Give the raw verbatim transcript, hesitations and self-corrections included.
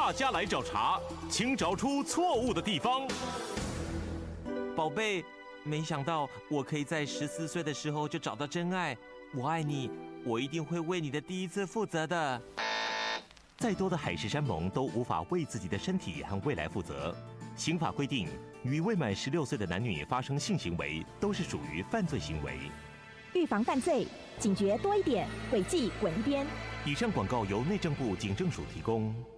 大家来找茬，请找出错误的地方。 宝贝，没想到我可以在十四岁的时候就找到真爱，我爱你，我一定会为你的第一次负责的。 再多的海誓山盟都无法为自己的身体和未来负责。刑法规定，与未满十六岁的男女发生性行为都是属于犯罪行为。 预防犯罪，警觉多一点，违纪滚一边。 以上广告由内政部警政署提供。